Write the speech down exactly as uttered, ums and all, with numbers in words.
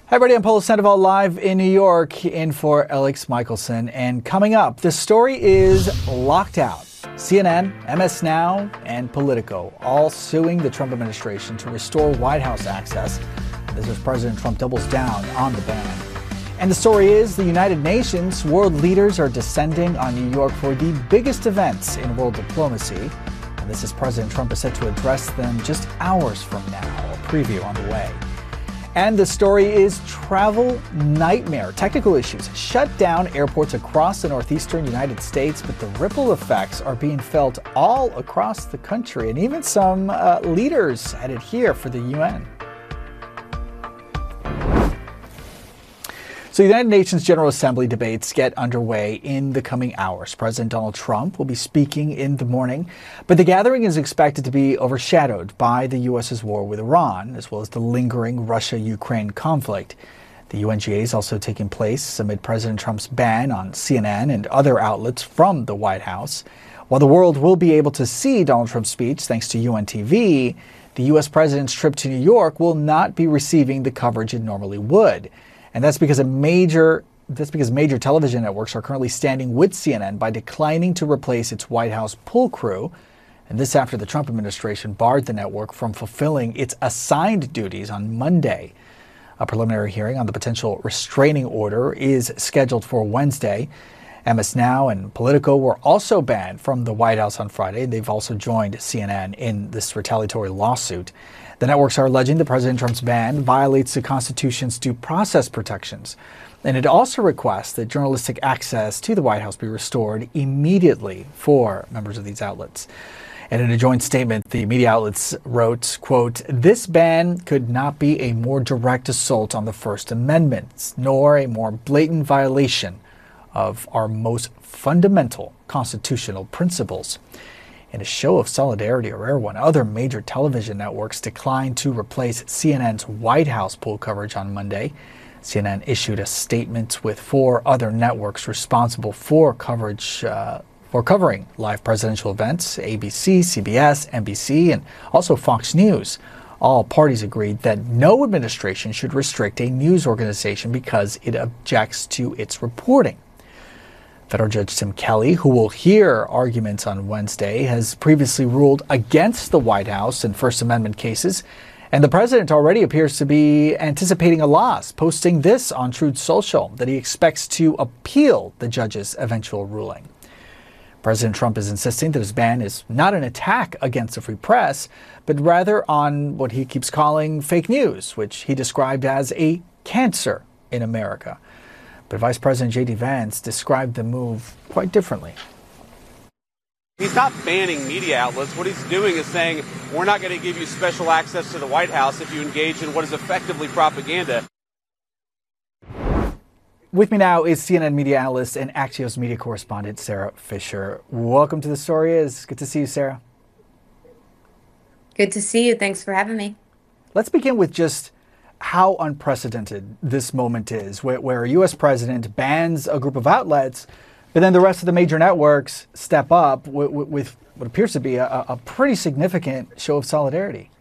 Hi everybody, I'm Paulo Sandoval live in New York in for Alex Michelson. And coming up, the story is locked out. C N N, M S Now, and Politico all suing the Trump administration to restore White House access. This as President Trump doubles down on the ban. And the story is the United Nations world leaders are descending on New York for the biggest events in world diplomacy. And this is President Trump is set to address them just hours from now. A preview on the way. And the story is travel nightmare. Technical issues shut down airports across the northeastern United States, but the ripple effects are being felt all across the country, and even some uh, leaders headed here for the U N. So the United Nations General Assembly debates get underway in the coming hours. President Donald Trump will be speaking in the morning, but the gathering is expected to be overshadowed by the U S's war with Iran, as well as the lingering Russia-Ukraine conflict. The U N G A is also taking place amid President Trump's ban on C N N and other outlets from the White House. While the world will be able to see Donald Trump's speech thanks to U N T V, the U S president's trip to New York will not be receiving the coverage it normally would. And that's because a major that's because major television networks are currently standing with C N N by declining to replace its White House pool crew. And this after the Trump administration barred the network from fulfilling its assigned duties on Monday. A preliminary hearing on the potential restraining order is scheduled for Wednesday. M S Now and Politico were also banned from the White House on Friday. They've also joined C N N in this retaliatory lawsuit. The networks are alleging that President Trump's ban violates the Constitution's due process protections. And it also requests that journalistic access to the White House be restored immediately for members of these outlets. And in a joint statement, the media outlets wrote, quote, "This ban could not be a more direct assault on the First Amendment, nor a more blatant violation of our most fundamental constitutional principles." In a show of solidarity, a rare one, other major television networks declined to replace C N N's White House pool coverage on Monday. C N N issued a statement with four other networks responsible for coverage uh, for covering live presidential events: A B C, C B S, N B C, and also Fox News. All parties agreed that no administration should restrict a news organization because it objects to its reporting. Federal Judge Tim Kelly, who will hear arguments on Wednesday, has previously ruled against the White House in First Amendment cases, and the president already appears to be anticipating a loss, posting this on Truth Social, that he expects to appeal the judge's eventual ruling. President Trump is insisting that his ban is not an attack against the free press, but rather on what he keeps calling fake news, which he described as a cancer in America. But Vice President J D Vance described the move quite differently. He's not banning media outlets. What he's doing is saying, we're not going to give you special access to the White House if you engage in what is effectively propaganda. With me now is C N N media analyst and Axios media correspondent Sarah Fisher. Welcome to The Story Is. Good to see you, Sarah. Good to see you. Thanks for having me. Let's begin with just how unprecedented this moment is, where, where a U S president bans a group of outlets, but then the rest of the major networks step up with, with what appears to be a, a pretty significant show of solidarity.